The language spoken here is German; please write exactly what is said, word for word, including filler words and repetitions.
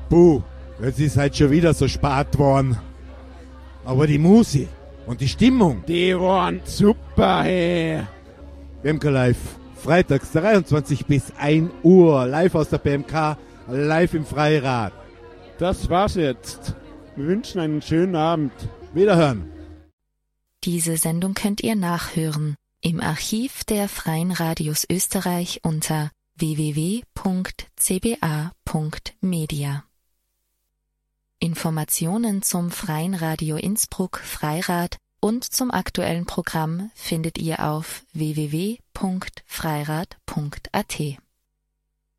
Puh, jetzt ist halt schon wieder so spät worden. Aber die Musik und die Stimmung, die waren super, hey. B M K Live, freitags dreiundzwanzig bis ein Uhr, live aus der B M K, live im Freirad. Das war's jetzt. Wir wünschen einen schönen Abend. Wiederhören. Diese Sendung könnt ihr nachhören im Archiv der Freien Radios Österreich unter w w w punkt c b a punkt media. Informationen zum Freien Radio Innsbruck Freirad und zum aktuellen Programm findet ihr auf w w w punkt freirad punkt a t.